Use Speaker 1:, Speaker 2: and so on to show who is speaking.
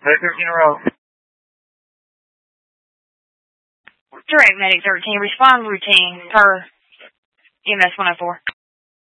Speaker 1: Medic 13 in a row.
Speaker 2: Direct Medic 13, respond routine per EMS 104.